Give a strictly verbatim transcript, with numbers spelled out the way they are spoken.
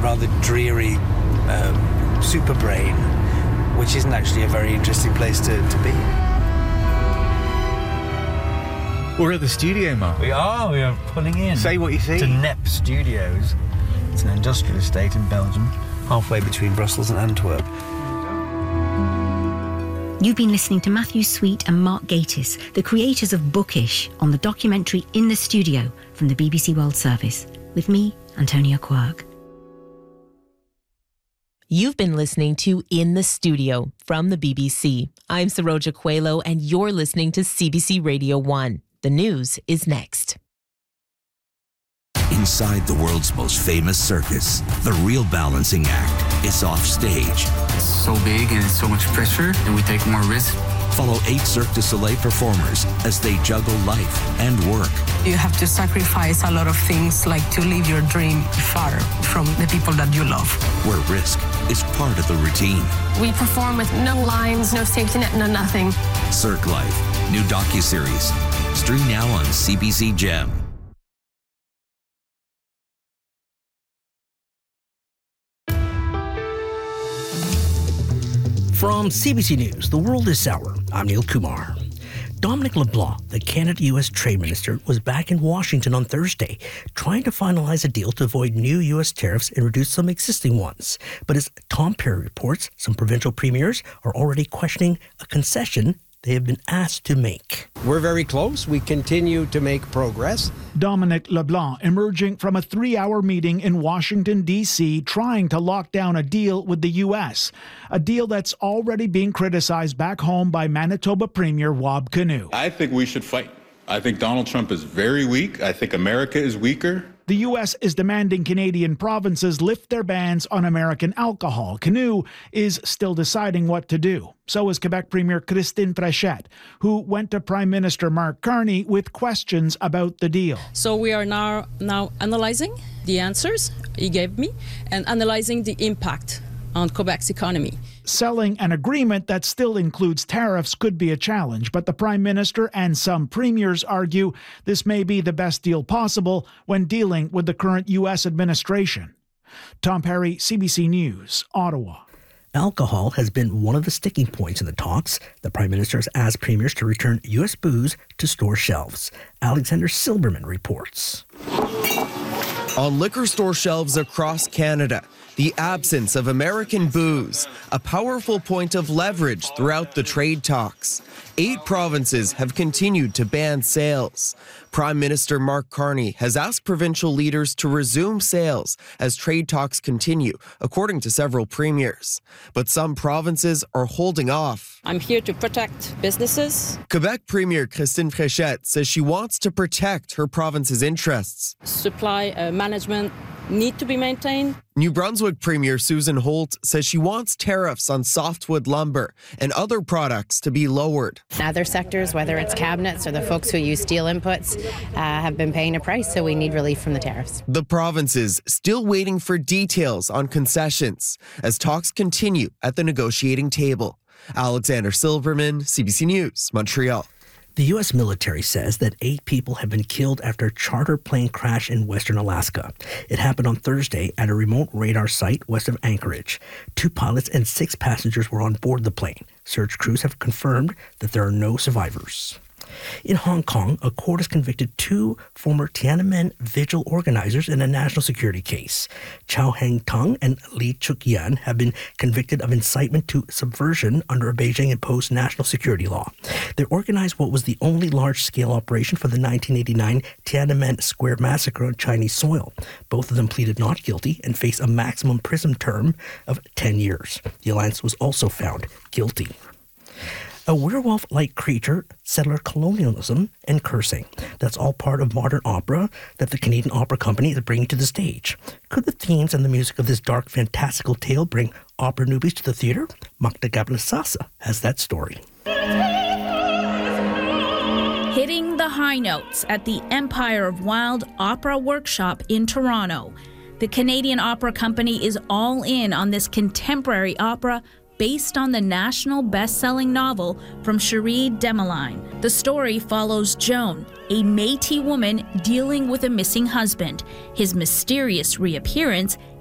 rather dreary um, super brain, which isn't actually a very interesting place to, to be. We're at the studio, Mark. We are, we are pulling in. Say what you see. To N E P Studios. It's an industrial estate in Belgium, halfway between Brussels and Antwerp. You've been listening to Matthew Sweet and Mark Gatiss, the creators of Bookish, on the documentary In the Studio from the B B C World Service. With me, Antonia Quirk. You've been listening to In the Studio from the B B C. I'm Saroja Coelho, and you're listening to C B C Radio one. The news is next. Inside the world's most famous circus, the real balancing act is off stage. It's so big and it's so much pressure, and we take more risk. Follow eight Cirque du Soleil performers as they juggle life and work. You have to sacrifice a lot of things, like to live your dream far from the people that you love. Where risk is part of the routine. We perform with no lines, no safety net, no nothing. Cirque Life, new docuseries. Stream now on C B C Gem. From C B C News, The World is Sour, I'm Neil Kumar. Dominic LeBlanc, the Canada-U S Trade Minister, was back in Washington on Thursday, trying to finalize a deal to avoid new U S tariffs and reduce some existing ones. But as Tom Perry reports, some provincial premiers are already questioning a concession they have been asked to make. We're very close. We continue to make progress. Dominic LeBlanc emerging from a three-hour meeting in Washington, D C, trying to lock down a deal with the U S, a deal that's already being criticized back home by Manitoba Premier Wab Kinew. I think we should fight. I think Donald Trump is very weak. I think America is weaker. The U S is demanding Canadian provinces lift their bans on American alcohol. Kinew is still deciding what to do. So is Quebec Premier Christine Fréchette, who went to Prime Minister Mark Carney with questions about the deal. So we are now, now analyzing the answers he gave me and analyzing the impact on Quebec's economy. Selling an agreement that still includes tariffs could be a challenge, but the Prime Minister and some premiers argue this may be the best deal possible when dealing with the current U S administration. Tom Perry, C B C News, Ottawa. Alcohol has been one of the sticking points in the talks. The Prime Minister has asked premiers to return U S booze to store shelves. Alexander Silberman reports. On liquor store shelves across Canada, the absence of American booze, a powerful point of leverage throughout the trade talks. Eight provinces have continued to ban sales. Prime Minister Mark Carney has asked provincial leaders to resume sales as trade talks continue, according to several premiers. But some provinces are holding off. I'm here to protect businesses. Quebec Premier Christine Fréchette says she wants to protect her province's interests. Supply uh, management need to be maintained. New Brunswick Premier Susan Holt says she wants tariffs on softwood lumber and other products to be lowered. Other sectors, whether it's cabinets or the folks who use steel inputs, uh, have been paying a price, so we need relief from the tariffs. The provinces still waiting for details on concessions as talks continue at the negotiating table. Alexander Silverman, C B C News, Montreal. The U S military says that eight people have been killed after a charter plane crash in western Alaska. It happened on Thursday at a remote radar site west of Anchorage. Two pilots and six passengers were on board the plane. Search crews have confirmed that there are no survivors. In Hong Kong, a court has convicted two former Tiananmen vigil organizers in a national security case. Chow Heng Tung and Li Chuk-yan have been convicted of incitement to subversion under a Beijing-imposed national security law. They organized what was the only large-scale operation for the nineteen eighty-nine Tiananmen Square massacre on Chinese soil. Both of them pleaded not guilty and face a maximum prison term of ten years. The alliance was also found guilty. A werewolf-like creature, settler colonialism, and cursing. That's all part of modern opera that the Canadian Opera Company is bringing to the stage. Could the themes and the music of this dark, fantastical tale bring opera newbies to the theatre? Magda Gabler-Sasa has that story. Hitting the high notes at the Empire of Wild Opera Workshop in Toronto. The Canadian Opera Company is all in on this contemporary opera based on the national best-selling novel from Cherie Demeline. The story follows Joan, a Métis woman dealing with a missing husband, his mysterious reappearance,